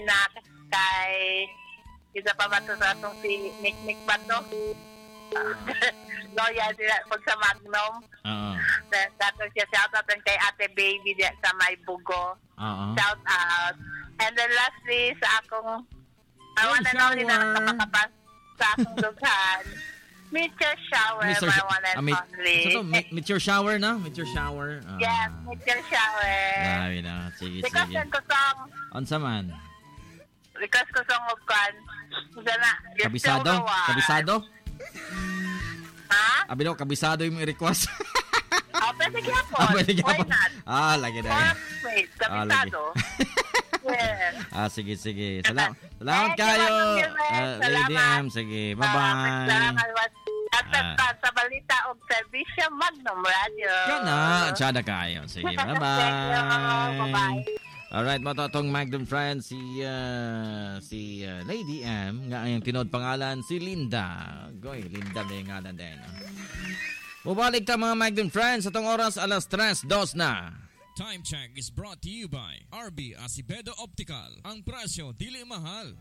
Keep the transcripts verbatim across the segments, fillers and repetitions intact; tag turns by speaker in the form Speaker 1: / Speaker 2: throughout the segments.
Speaker 1: na kay isa pa ba ito sa itong si Nick Nick ba ito? Loyal sila pag sa Magnum.
Speaker 2: Oo.
Speaker 1: Dato siya shout out kay Ate Baby diya sa May Bugo.
Speaker 2: Oo.
Speaker 1: Shout out. And then lastly sa akong I want to know na nakapakapas sa akong dughan. Meteor shower,
Speaker 2: Mister
Speaker 1: my
Speaker 2: Sh-
Speaker 1: one and
Speaker 2: ah, meet,
Speaker 1: only.
Speaker 2: So to, meet, meet your shower na? Meet your shower? Ah.
Speaker 1: Yes, meteor shower.
Speaker 2: Grabe na. Sige,
Speaker 1: Because
Speaker 2: sige.
Speaker 1: yan ko song,
Speaker 2: Unsa man?
Speaker 1: because ko song of kan, sana, you're still
Speaker 2: Kabisado?
Speaker 1: the one.
Speaker 2: Kabisado?
Speaker 1: Ha?
Speaker 2: Abi daw, kabisado yung request.
Speaker 1: Oh, pwede gyapon.
Speaker 2: Ah, pwede
Speaker 1: Why
Speaker 2: gyapon.
Speaker 1: not?
Speaker 2: Ah, lagi na.
Speaker 1: For wait,
Speaker 2: Ah, lagi.
Speaker 1: kabisado. Yes.
Speaker 2: Ah, sige, sige. Salam salamat
Speaker 1: Thank you,
Speaker 2: kayo.
Speaker 1: Madam Gilbert.
Speaker 2: Uh, Lady
Speaker 1: Salamat.
Speaker 2: M. Sige,
Speaker 1: Ah,
Speaker 2: bye-bye.
Speaker 1: salamat. At
Speaker 2: Ah.
Speaker 1: sa, sa balita o serbisyo Magnum Radio.
Speaker 2: Yan na. Tsada kayo. Sige, bye-bye.
Speaker 1: Thank you. Bye-bye.
Speaker 2: Alright, mga totong Magnum friends, si uh, si uh, Lady M, nga ang tinod pangalan, si Linda. Goy, Linda na yung ngalan din. Mubalik ta mga Magnum friends, atong oras alas tres dos na.
Speaker 3: Time check is brought to you by R B Acevedo Optical. Ang presyo dili mahal.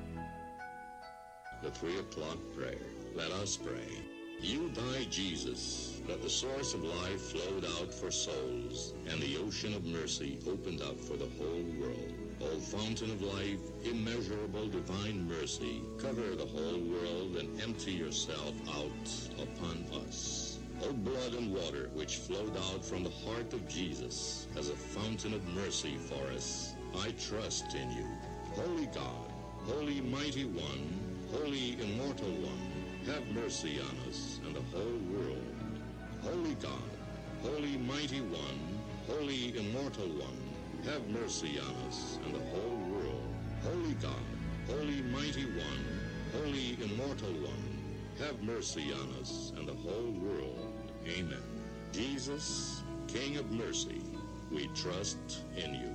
Speaker 4: The three o'clock prayer. Let us pray. You died, Jesus, that the source of life flowed out for souls, and the ocean of mercy opened up for the whole world. O fountain of life, immeasurable divine mercy, cover the whole world and empty yourself out upon us. O blood and water which flowed out from the heart of Jesus as a fountain of mercy for us, I trust in you. Holy God, Holy Mighty One, Holy Immortal One, have mercy on us and the whole world. Holy God, Holy Mighty One, Holy Immortal One, have mercy on us and the whole world. Holy God, Holy Mighty One, Holy Immortal One, have mercy on us and the whole world. Amen. Jesus, King of mercy, we trust in you.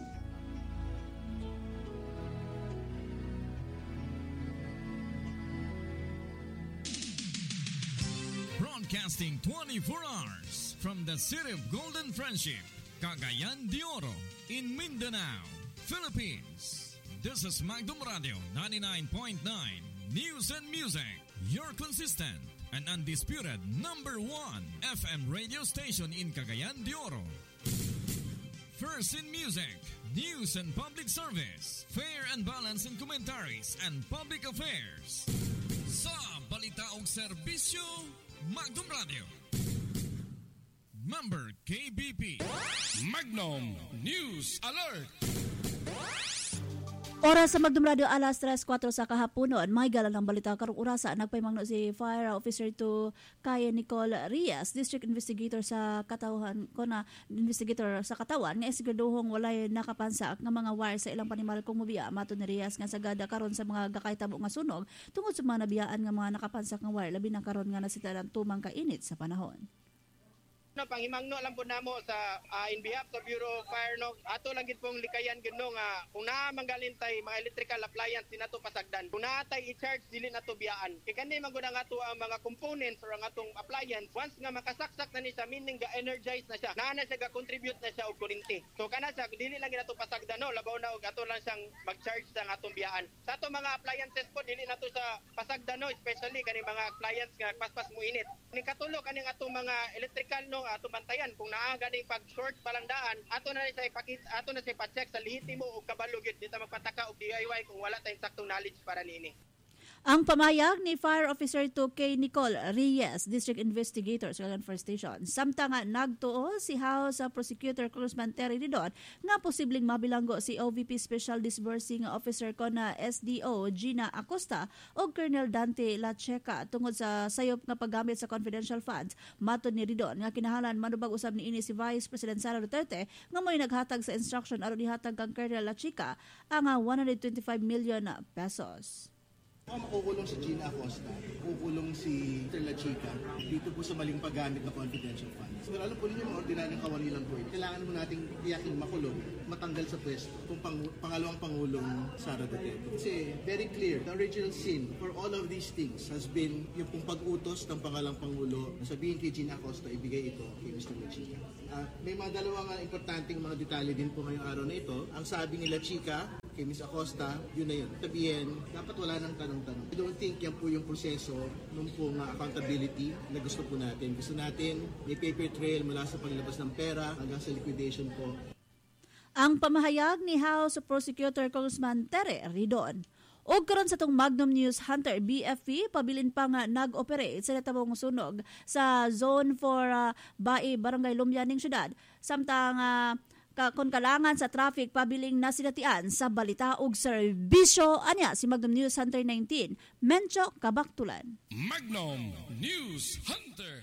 Speaker 3: Broadcasting twenty-four hours from the city of Golden Friendship, Cagayan de Oro, in Mindanao, Philippines. This is Magnum Radio ninety-nine point nine News and Music, your consistent and undisputed number one F M radio station in Cagayan de Oro. First in music, news and public service, fair and balanced in commentaries and public affairs. Sa balita o serbisyo, Magnum Radio. Member K B P. Magnum News Alert.
Speaker 5: Oras sa Magnum Radio alas tres kwatro sa kahaponon. May galang ng balita karong orasa. Nagpaymangno si Fire Officer to kay Nicole Rias, District Investigator sa Katawan ko na investigator sa Katawan nga siguraduhong walay nakapansa nga mga wire sa ilang panimal kong mobiya. Mato ni Rias nga sagada karon sa mga gakaitabo nga sunog tungod sa mga nabiyaan nga mga nakapansa nga wire labi na karon nga nasita ng tumang kainit sa panahon.
Speaker 6: No, pangimangno lang po namo sa uh, in behalf sa Bureau of Fire no ato lang gid pong likayan gid no nga kung naa manggalin tay mga electrical appliance di nato pasagdan kung naa tay i-charge dili nato biyaan kay kani man gud ang ato ang mga components or ang atong appliance once nga makasaksak na ni sa meaning ga energize na siya naa na siya ga contribute na siya og kuryente so kana sa dili lang gid nato pasagdan no labaw na og ato lang siyang mag-charge sa atong biyaan sa ato mga appliances po dili nato sa pasagdan no especially kani mga appliance nga paspas mo init ni katulo kaning atong mga electrical no ato bantayan kung naa ganing pag short palandaan ato na sa ipakita ato na sa ipa-check sa lehitimo o kabalo gyud dita magpataka og D I Y kung wala tayong saktong knowledge para niini.
Speaker 5: Ang pamayag ni Fire Officer to kay Nicole Rias, District Investigator sa Cagayan First Station. Samtang nga nagtuo si House Prosecutor Congressman Terry Didon nga posibleng mabilanggo si O V P Special Disbursing Officer ko na S D O Gina Acosta o Colonel Dante Lacheca tungod sa sayop nga paggamit sa confidential funds. Matod ni Didon nga kinahanglan manubag usab niini si Vice President Sara Duterte nga mo'y naghatag sa instruction aron ihatag kang Colonel Lacheca ang one hundred twenty-five million pesos.
Speaker 7: Kung makukulong si Gina Acosta, kukulong si Mister Lacheca dito po sa maling paggamit ng confidential funds. Pero alam po ninyo mga ordinaryong kawani lang po ito. Kailangan mo nating tiyakin makulong, matanggal sa pwesto kung pang, pangalawang Pangulong Sara Duterte. Kasi very clear, the original sin for all of these things has been yung pong pag-utos ng pangalawang Pangulo na sabihin kay Gina Acosta, ibigay ito kay Mister Lacheca. Uh, may mga dalawang uh, importanteng mga detalye din po ngayong araw na ito. Ang sabi ni Lacheca, kay Miss Acosta, yun na yun. Sabihin, dapat wala nang tanong-tanong. I don't think yan po yung proseso nung po nga accountability na gusto po natin. Gusto natin may paper trail mula sa paglabas ng pera hanggang sa liquidation po.
Speaker 5: Ang pamahayag ni House Prosecutor Congressman Tere Ridon. O karon sa tong Magnum News Hunter B F P, pabilin pa nga nag-operate sa natabong sunog sa Zone for uh, Bae, Barangay Lumyaning Syudad. Samtang uh, kung kalangan sa traffic, pabiling nasinatian sa balita ug serbisyo. Anya si Magnum News Hunter nineteen, Mencho Kabaktulan.
Speaker 3: Magnum News Hunter.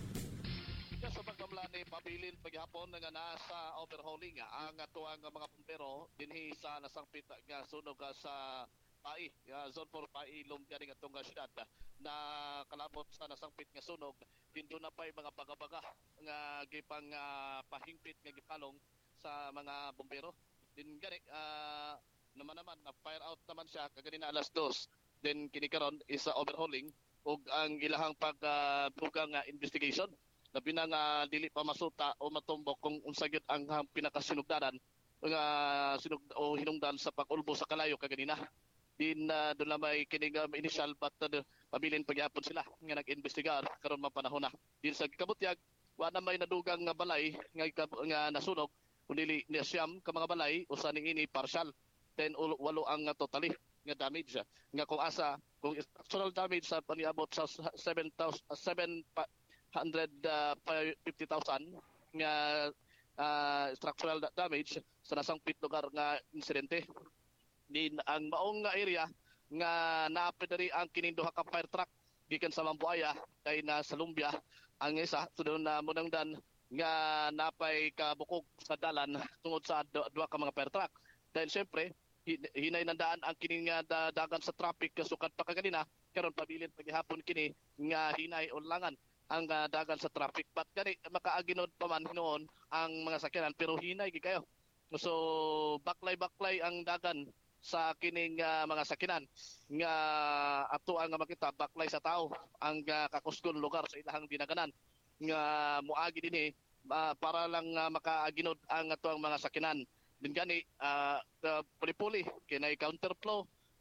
Speaker 8: Sa pagkamlani, pabilin paghapon nga nasa overhauling ang atuang mga pumpero dinhi sa nasangpit nga sunog sa Pai, uh, Zone for Pai, Lumyaning atong syudad na kalabot sa nasangpit nga sunog. Dindo na pa'y mga baga-baga nga gipang uh, pahingpit nga gipalong sa mga bombero. Din gani uh, naman naman na fire out naman siya kagani na alas dos. Then kinikaron is uh, overhauling ug ang ilahang pagbugang uh, investigation. Labi na nga dili pa masuta o matumbok kung unsa gyud ang uh, pinakasinugdanan nga uh, sinug o hinungdan sa pag-ulbo sa kalayo kaganina. Din uh, doon na may kining uh, initial but uh, pabilin pagyapon sila nga nag-investigar karon man panahon na. Din sa kabutyag wa na may nadugang nga balay nga, nga nasunog kundi ni siyam ka mga balay usa ning ini partial. Then walo ang uh, totally nga damage nga kung asa kung structural damage sa paniabot sa seven hundred fifty thousand nga uh, structural damage sa nasangpit lugar nga insidente. Din ang maong nga area nga naapedari ang kining duha ka fire truck gikan sa Mambuaya kay na sa Lumbia. Ang isa sudon na munangdan nga napay kabukog sa dalan tungod sa duha ka mga fire truck. Dahil syempre hinay nandaan ang kining nga dagan sa traffic kasukad pa kaganina karon pabilin paghihapon kini nga hinay ulangan ang uh, dagan sa traffic. But kani makaaginod pa man noon ang mga sakyanan pero hinay gi kayo. So baklay-baklay ang dagan sa kining uh, mga sakyanan nga ato ang makita baklay sa tao ang uh, kakusgon lugar sa ilahang dinaganan nga muagi dinhi uh, para lang uh, makaaginod ang ato ang mga sakyanan. Din gani uh, uh, puli-puli kinay counterflow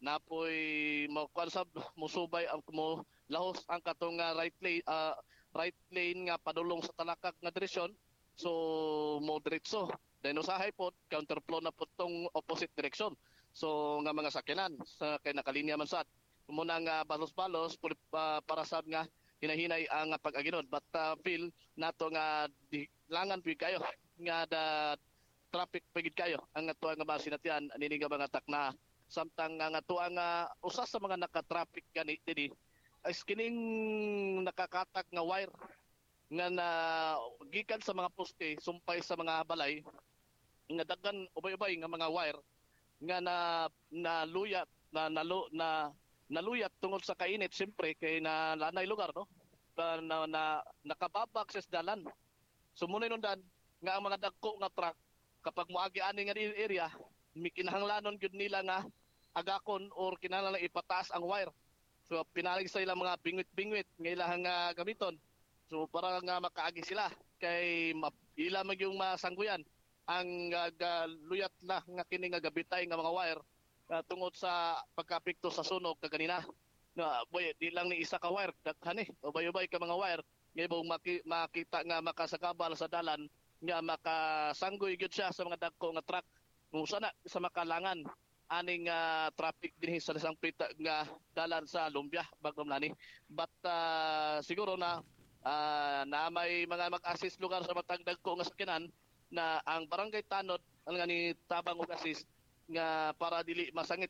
Speaker 8: napoy makuansab musubay ang mo lahos ang katong uh, right lane uh, right lane nga padulong sa talakak nga direksyon. So mo diretso then usahay po counterflow na po tong opposite direction. So nga mga sakyanan sa kay nakalinya man sad muna nga balos-balos uh, para sad nga hinahinay ang uh, pag-aginod but uh, feel nato nga di, langan pi kayo nga da traffic pagid kayo ang ato nga masinatian nini nga mga takna samtang nga ato ang uh, usa sa mga naka-traffic gani dinhi is kining nakakatak nga wire nga na gikan sa mga poste sumpay sa mga balay nga daghan ubay-ubay nga mga wire nga na naluyat na nalu, na naluyat tungod sa kainit siyempre kay na lanay lugar no na, na, na nakababak sa dalan. Sumunay nundan nga ang mga dagko nga truck kapag moagi ani nga area mikinahanglanon gyud nila nga agakon or kinahanglan ipataas ang wire. So pinalig sa ilang mga bingwit-bingwit nga ilang uh, gamiton. So para nga makaagi sila kay ila mag yung masangguyan ang uh, luyat na nga kini nga gabitay nga mga wire uh, tungod sa pagkapikto sa sunog kaganina. Na boy di lang ni isa ka wire daghan eh ubay-ubay ka mga wire nga ibong maki, makita nga makasakabal sa dalan nga makasanggoy gyud siya sa mga dagko nga truck. Kung sana sa makalangan aning uh, traffic dinhi sa isang pita nga dalan sa Lumbia Bagong Lani. But uh, siguro na uh, na may mga mag-assist lugar sa matag dagko nga sakyanan na ang barangay Tanod ang nga ni tabang og assist nga para dili masangit.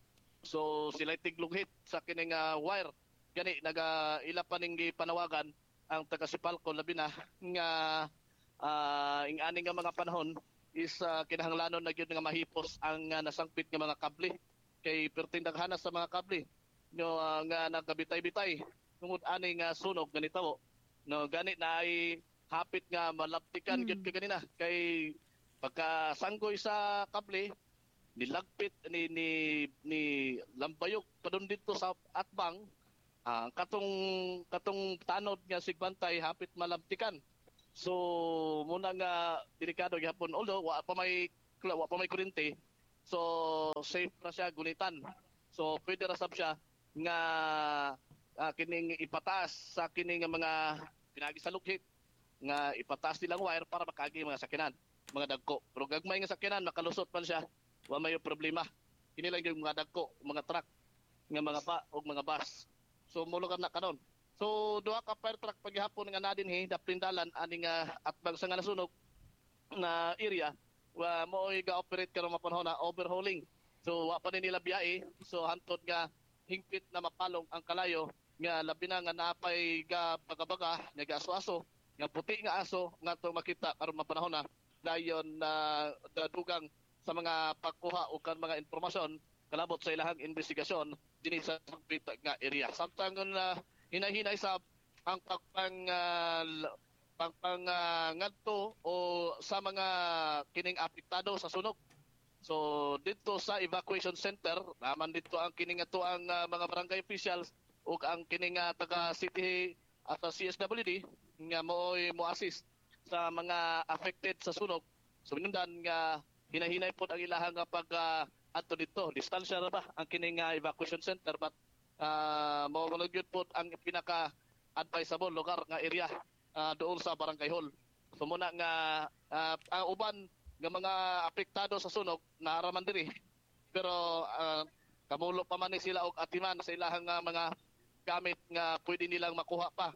Speaker 8: So sila tiglughit sa kining uh, wire gani naga ila pa ning panawagan ang taga Sipalco labi na nga uh, ing aning nga mga panahon is uh, kinahanglanon na gyud nga mahipos ang uh, nasangpit nga mga kable kay perting daghanas sa mga kable no uh, nga nagabitay-bitay tungod ani nga sunog ganito no gani na ay hapit nga malaptikan mm. gyud kanina kay pagka sanggoy sa kable nilagpit ni ni ni lambayok padun dito sa atbang uh, katong katong tanod nga sigbantay hapit malaptikan. So muna nga delikado gyapon although wa pa may wa pa may kuryente So safe na siya gulitan. So pwede ra sab siya nga uh, kining ipataas sa kining mga pinagi sa lughit nga ipataas nilang wire para makagi mga sakyanan, mga dagko. Pero gagmay nga sakyanan makalusot man siya, wa may problema. Kini lang yung mga dagko, mga truck, nga mga ba o mga bus. So mulugan na kanon. So duha ka fire truck paghapon nga na dinhi daplindalan ani nga atbang sa nga nasunog na area wa mo ga-operate karon mapanahon na overhauling. So wa pa nila biyahe. So hantod nga hingpit na mapalong ang kalayo nga labi na nga napay ga baga-baga nga gaso-aso nga puti nga aso nga to makita karon mapanahon na dayon na uh, dugang sa mga pagkuha o kan mga informasyon kalabot sa ilahang investigasyon dinhi sa nga area. Samtang na uh, hinahinay sa ang pagpang uh, pagpang uh, ngadto o sa mga kining apektado sa sunog. So dito sa evacuation center naman dito ang kining ato ang uh, mga barangay officials o ang kining uh, taga city at uh, C S W D nga mo mo assist sa mga affected sa sunog. So minundan nga hinahinay po ang ilahang pag uh, ato dito distansya ra ba ang kining uh, evacuation center but uh, mo gyud po ang pinaka advisable lugar nga area uh, doon sa barangay hall. So muna nga uh, ang uban nga mga apektado sa sunog naaraman diri pero uh, kamulo pa man ni sila og atiman sa ilahang uh, mga gamit nga pwede nilang makuha pa.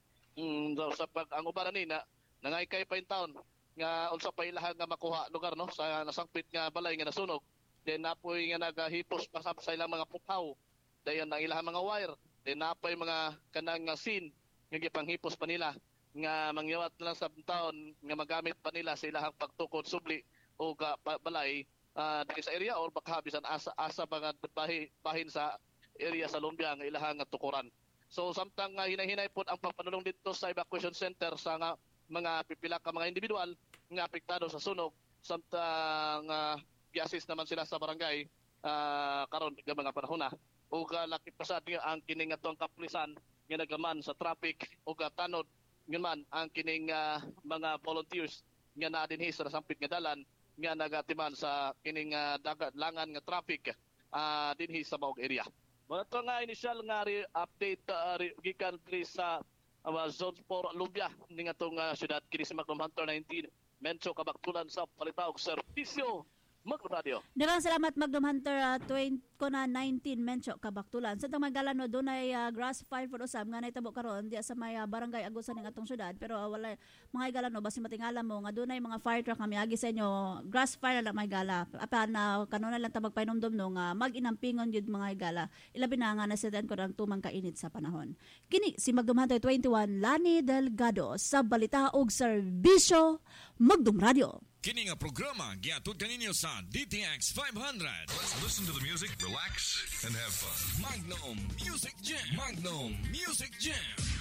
Speaker 8: Mm, so, sa pag ang uban ni na nangaykay pa in town nga unsa pa ilahang nga makuha lugar no sa nasangpit nga balay nga nasunog. Then napoy nga nagahipos pa sa ilang mga pupaw. Dayon ang ilahang mga wire. Then napoy mga kanang nga scene nga gipanghipos pa nila nga mangyawat lang sa taon nga magamit pa nila sa ilahang pagtukod subli o ka, pa, balay uh, dito sa area or baka bisan asa asa mga bahi, bahin sa area sa Lumbia nga ilahang nga tukuran. So samtang uh, hinahinay po ang pagpanulong dito sa evacuation center sa nga, mga pipila ka mga individual nga apektado sa sunog samtang uh, i-assist naman sila sa barangay uh, karon nga mga panahon na o kalaki pasad nga ang kining atong kapulisan nga nagaman sa traffic o katanod nga man ang kining uh, mga volunteers nga naa dinhi sa sampit nga dalan nga nagatiman sa kining uh, dagat langan nga traffic uh, dinhi sa Maog area. Mo to nga initial nga re- update uh, re- gikan please sa uh, zone four Lumbia ning atong uh, syudad kini sa Magnum Hunter nineteen Mencho Kabaktulan sa palitaw serbisyo Magnum Radio.
Speaker 5: Daghang salamat Magnum Hunter uh, twenty na nineteen Mencho Kabaktulan. Sa tang magalan no dunay uh, grass fire for usab nga nahitabo karon diya sa may uh, barangay Agusan ning atong syudad pero uh, wala mga galan no basi matingala mo nga dunay mga fire truck kami agi sa inyo grass fire lang may gala. Apan na uh, kanuna lang ta magpainomdom no nga mag-inampingon jud mga gala. Ilabi na nga nasidaan ko ang tumang kainit sa panahon. Kini si Magnum Hunter twenty-one Lani Delgado sa balita og serbisyo Magnum Radio.
Speaker 3: Kini nga programa giatud kaninyo sa D T X five hundred.
Speaker 9: Let's listen to the music, relax, and have fun.
Speaker 3: Magnum Music Jam. Magnum Music Jam.